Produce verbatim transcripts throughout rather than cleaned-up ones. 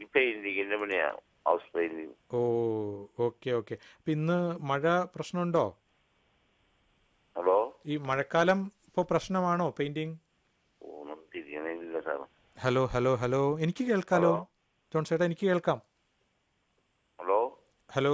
ഈ പെയിന്റിങ്ങിന്റെ പണിയാ, house painting. ഓ, okay okay. അപ്പം ഇന്ന് മഴ പ്രശ്നമുണ്ടോ? ഹലോ, ഈ മഴക്കാലം ഇപ്പോൾ പ്രശ്നമാണോ പെയിന്റിങ്? ഒന്നും തിരിയണില്ല സാർ. ഹലോ ഹലോ ഹലോ, എനിക്ക് കേൾക്കാലോ ഹലോ ജോൺ ചേട്ടാ, എനിക്ക് കേൾക്കാം. ഹലോ ഹലോ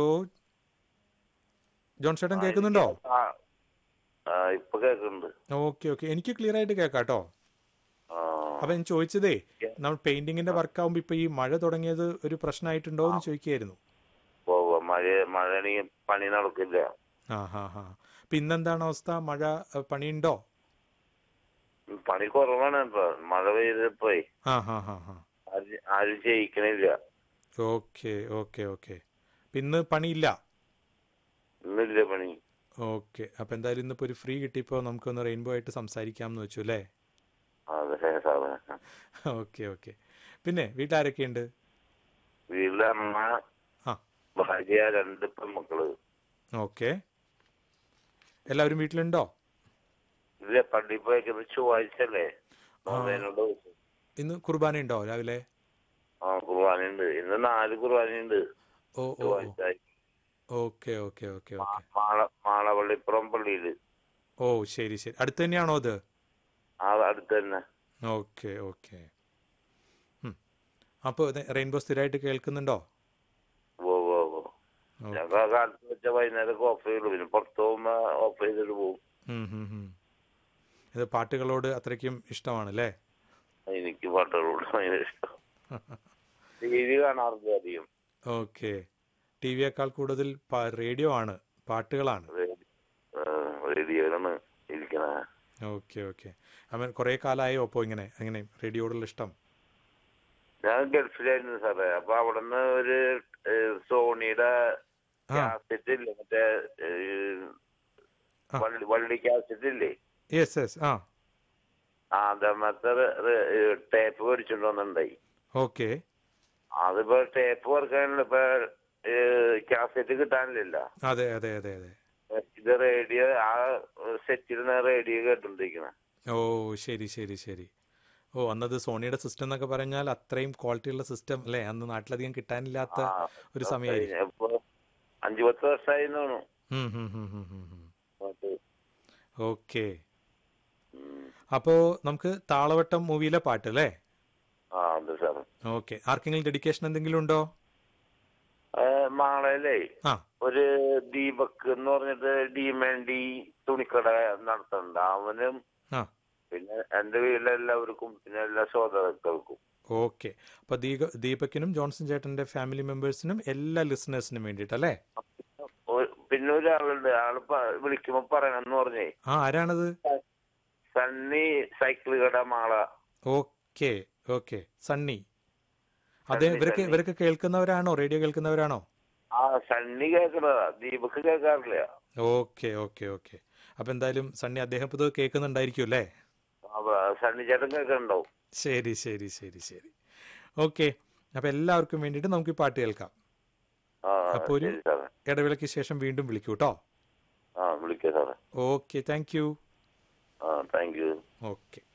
ജോൺ ചേട്ടൻ ആ എനിക്ക് കേൾക്കുന്നുണ്ടോ? ആ ആ, ഇപ്പൊ കേൾക്കുന്നുണ്ട്. ഓക്കെ ഓക്കെ, എനിക്ക് ക്ലിയർ ആയിട്ട് കേൾക്കാം കേട്ടോ. ആ അപ്പം ഞാൻ ചോദിച്ചതേ, എനിക്ക് നമ്മൾ പെയിന്റിങ്ങിന്റെ ആ, വർക്ക് ആകുമ്പോൾ ഇപ്പോൾ ഈ മഴ തുടങ്ങിയത് ഒരു പ്രശ്നമായിട്ടുണ്ടോ ആ, എന്ന് ചോദിക്കുകയായിരുന്നു. പോവാ. മഴ മഴയാണെങ്കിൽ പണി നടക്കില്ല. ആ ഹാ ഹാ. അപ്പം ഇന്നെന്താണ് അവസ്ഥ? മഴ ഏ, പണിയുണ്ടോ? പണി കുറവാണ് ഇപ്പൊ, മഴ പെയ്തപ്പോയി ആ ഹാ ഹാ ഹാ. ആരും ആരും ചെയ്യിക്കണില്ല. Okay okay okay. അപ്പം ഇന്ന് പണിയില്ല. ഇന്നില്ല പണി. ഓക്കെ, അപ്പം എന്തായാലും ഇന്നിപ്പോൾ ഒരു ഫ്രീ കിട്ടിയപ്പോൾ നമുക്കൊന്ന് റെയിൻബോ ആയിട്ട് സംസാരിക്കാം എന്ന് വെച്ചു അല്ലേ? അതെ സാറേ. Okay okay. പിന്നെ വീട്ടിലാരൊക്കെയുണ്ട്? വീട്ടിലെ അമ്മ, ആ, ഭാര്യ, രണ്ട് പെൺമക്കള്. ഓക്കെ. എല്ലാവരും വീട്ടിലുണ്ടോ? ഇല്ല, പള്ളി പോയേക്കുന്നത് ചൊവ്വാഴ്ചല്ലേ, ആ, നോവേനോട്. ഇന്ന് കുർബാനയുണ്ടോ രാവിലെ? ആ, കുർബാനയുണ്ട്. ഇന്ന് നാല് കുർബാനയുണ്ട് ഓ ഓ ഓ, ചൊവ്വാഴ്ച. Okay okay okay okay. Mala മാളവള്ളിപ്പുറം പള്ളിയില്. ഓ ശരി ശരി, അടുത്ത് തന്നെയാണോ അത്? ആ, അടുത്ത് തന്നെ. Okay okay. അപ്പോൾ റെയിൻബോ സ്ഥിരമായിട്ട് കേൾക്കുന്നുണ്ടോ? ഓ ഓ ഓ ഞങ്ങൾ ഓക്കെ. കാലത്ത് വെച്ചാൽ വൈകുന്നേരം ഓഫ് ചെയ്തു, പിന്നെ പുറത്ത് പോകുമ്പോ ഓഫ് ചെയ്തിട്ട് പോകും. ഇത് പാട്ടുകളോട് അത്രയ്ക്കും ഇഷ്ടമാണല്ലേ? എനിക്ക് പാട്ടുകളോട് ഭയങ്കര ഇഷ്ടം. ടി വി കാണാറുണ്ട് അധികം. ഓക്കെ. ടി വിയേക്കാൾ കൂടുതൽ റേഡിയോ ആണ്, പാട്ടുകളാണ്. റേഡിയോയിലാണ് ഇരിക്കണ. Okay okay. അവൻ കുറേ കാലമായോ അപ്പോൾ ഇങ്ങനെ അങ്ങനെ റേഡിയോയോടുള്ള ഇഷ്ടം? ഞാൻ ഗൾഫിലായിരുന്നു സാറേ. അപ്പൊ അവിടുന്ന് ഒരു ഏഹ്, സോണിയുടെ ആ കാസറ്റ് ഇല്ലേ, മറ്റേ ഏഹ്, ആ, വള്ളി വള്ളി കാസറ്റ് ഇല്ലേ, യെസ് യെസ്, ആ, ആ അതേമത്തെ ടേപ്പ് മേടിച്ചോണ്ട് വന്നിട്ടുണ്ടായി. ഓക്കെ. അതിപ്പോ ടേപ്പ് വർക്കാനുള്ള ഇപ്പൊ കാസറ്റ് കിട്ടാനില്ലല്ലോ. അതെ അതെ അതെ അതെ. ഇത് റേഡിയോ, ആ സെറ്റിൽ റേഡിയോ കേട്ടോണ്ടിരിക്കണ. ഓ ശരി ശരി ശരി. ഓ, അന്നത് സോണിയുടെ സിസ്റ്റം എന്നൊക്കെ പറഞ്ഞാൽ അത്രയും ക്വാളിറ്റിയുള്ള സിസ്റ്റം അല്ലേ? അന്ന് നാട്ടിലധികം കിട്ടാനില്ലാത്ത ആ, ഒരു കഴിഞ്ഞ സമയമായിരിക്കും. ഇപ്പൊ അഞ്ചു പത്ത് വർഷമായി തോന്നുന്നു. ഉം, ഉം, ഉം, ഉം, ഉം, ഉം. അത്, ഓക്കെ. ഉം. അപ്പോൾ നമുക്ക് താളവട്ടം മൂവിയിലെ പാട്ട് അല്ലേ? ആ അതെ സാറ്. ഓക്കെ. ആർക്കെങ്കിലും ഡെഡിക്കേഷൻ എന്തെങ്കിലും ഉണ്ടോ? മാളയിലേ ആ ഒരു ദീപക് എന്ന് പറഞ്ഞിട്ട് ഡിമാൻഡി തുണിക്കട നടത്തുന്നുണ്ട്. അവനും ആ, പിന്നെ എന്റെ വീട്ടിലെല്ലാവർക്കും പിന്നെ എല്ലാ ശ്രോതാക്കൾക്കും. ഓക്കെ. അപ്പോൾ ദീപ ദീപക്കിനും ജോൺസൺ ചേട്ടൻ്റെ ഫാമിലി മെമ്പേഴ്സിനും എല്ലാ ലിസണേഴ്സിനും വേണ്ടിയിട്ടല്ലേ? ഒ- പിന്നെ ഒരാളുണ്ട്, ആള് പ- വിളിക്കുമ്പോ പറയണമെന്ന് പറഞ്ഞേ, ആ, ആരാണത്? സണ്ണി സൈക്കിൾ കട മാള. Okay okay. സണ്ണി. അതെ, സണ്ണി ഇവരൊക്കെ സണ്ണി ഇവരൊക്കെ കേൾക്കുന്നവരാണോ, റേഡിയോ കേൾക്കുന്നവരാണോ? ആ, Sunny കേൾക്കണതാ, Deepak കേൾക്കാറില്ല. Okay okay okay. അപ്പം എന്തായാലും സണ്ണി അദ്ദേഹം ഇപ്പോൾ ഇത് കേൾക്കുന്നുണ്ടായിരിക്കും അല്ലേ? അപ്പൊ സണ്ണി ചേട്ടൻ കേൾക്കണ്ടാവും. ശരി ശരി ശരി ശരി. ഓക്കെ. അപ്പം എല്ലാവർക്കും വേണ്ടിയിട്ട് നമുക്ക് ഈ പാട്ട് കേൾക്കാം. ആ അപ്പോൾ ഒരു ശരി സാറേ. ഇടവേളയ്ക്ക് ശേഷം വീണ്ടും വിളിക്കൂ കേട്ടോ. ആ, വിളിക്കാം സാറേ. Okay, thank you. ആ, താങ്ക് യു. ഓക്കെ.